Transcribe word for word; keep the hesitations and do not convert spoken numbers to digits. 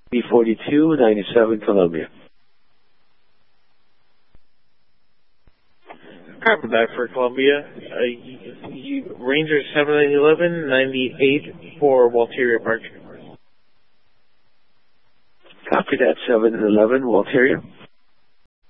B forty-two ninety-seven Columbia. Copy back for Columbia. Uh, you, you, Ranger seven nine one one ninety-eight for Walteria Park. Copy that, seven eleven Walteria.